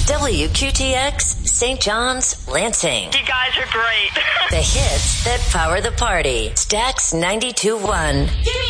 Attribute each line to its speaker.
Speaker 1: WQTX, St. John's, Lansing.
Speaker 2: You guys are great.
Speaker 1: The hits that power the party. Stax 92.1.